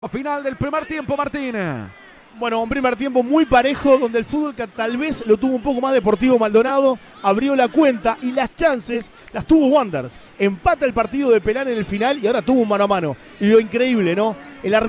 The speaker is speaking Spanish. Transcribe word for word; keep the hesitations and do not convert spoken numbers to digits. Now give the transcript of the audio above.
Final del primer tiempo, Martín. Bueno, un primer tiempo muy parejo, donde el fútbol tal vez lo tuvo un poco más Deportivo Maldonado, abrió la cuenta y las chances las tuvo Wanderers. Empata el partido de Pelán en el final y ahora tuvo un mano a mano. Y lo increíble, ¿no? El